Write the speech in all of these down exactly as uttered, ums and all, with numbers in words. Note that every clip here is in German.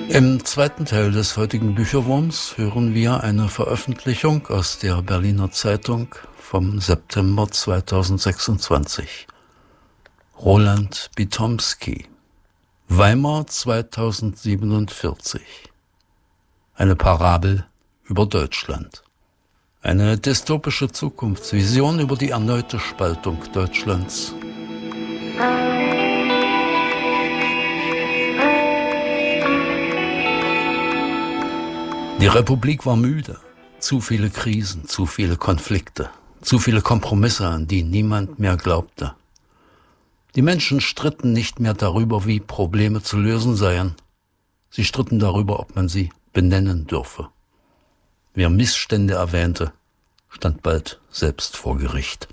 Im zweiten Teil des heutigen Bücherwurms hören wir eine Veröffentlichung aus der Berliner Zeitung vom September zweitausendsechsundzwanzig. Roland Bitomski, Weimar zweitausendsiebenundvierzig. Eine Parabel über Deutschland. Eine dystopische Zukunftsvision über die erneute Spaltung Deutschlands. Die Republik war müde. Zu viele Krisen, zu viele Konflikte, zu viele Kompromisse, an die niemand mehr glaubte. Die Menschen stritten nicht mehr darüber, wie Probleme zu lösen seien. Sie stritten darüber, ob man sie benennen dürfe. Wer Missstände erwähnte, stand bald selbst vor Gericht.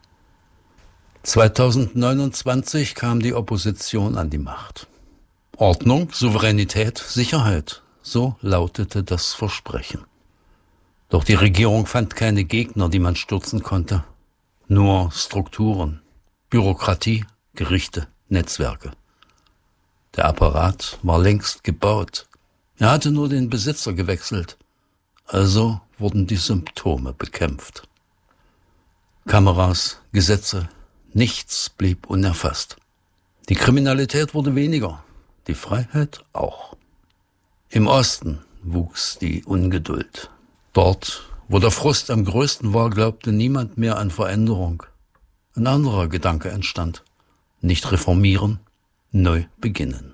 zweitausendneunundzwanzig kam die Opposition an die Macht. Ordnung, Souveränität, Sicherheit, so lautete das Versprechen. Doch die Regierung fand keine Gegner, die man stürzen konnte. Nur Strukturen, Bürokratie, Gerichte, Netzwerke. Der Apparat war längst gebaut. Er hatte nur den Besitzer gewechselt. Also wurden die Symptome bekämpft. Kameras, Gesetze, nichts blieb unerfasst. Die Kriminalität wurde weniger, die Freiheit auch. Im Osten wuchs die Ungeduld. Dort, wo der Frust am größten war, glaubte niemand mehr an Veränderung. Ein anderer Gedanke entstand. Nicht reformieren, neu beginnen.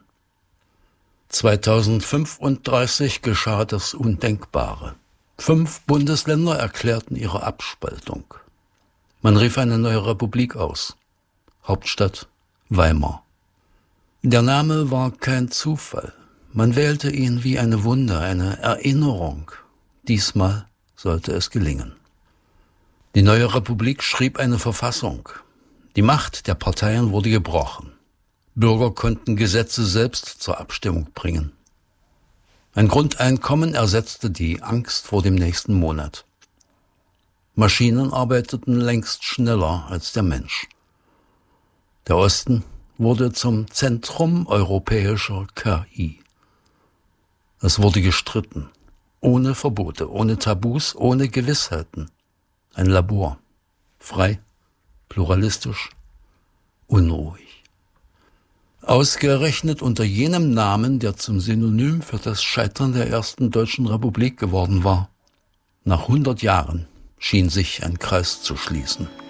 zweitausendfünfunddreißig geschah das Undenkbare. Fünf Bundesländer erklärten ihre Abspaltung. Man rief eine neue Republik aus. Hauptstadt Weimar. Der Name war kein Zufall. Man wählte ihn wie eine Wunde, eine Erinnerung. Diesmal sollte es gelingen. Die neue Republik schrieb eine Verfassung. Die Macht der Parteien wurde gebrochen. Bürger konnten Gesetze selbst zur Abstimmung bringen. Ein Grundeinkommen ersetzte die Angst vor dem nächsten Monat. Maschinen arbeiteten längst schneller als der Mensch. Der Osten wurde zum Zentrum europäischer K I. Es wurde gestritten, ohne Verbote, ohne Tabus, ohne Gewissheiten. Ein Labor, frei, pluralistisch, unruhig. Ausgerechnet unter jenem Namen, der zum Synonym für das Scheitern der ersten deutschen Republik geworden war. Nach hundert Jahren schien sich ein Kreis zu schließen.